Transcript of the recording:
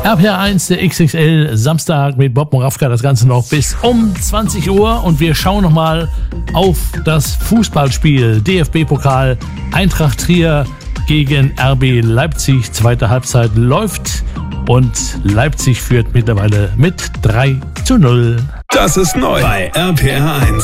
RPR1, der XXL Samstag mit Bob Moravka, das Ganze noch bis um 20 Uhr und wir schauen nochmal auf das Fußballspiel DFB-Pokal Eintracht Trier gegen RB Leipzig. Zweite Halbzeit läuft und Leipzig führt mittlerweile mit 3:0. Das ist neu bei RPR1.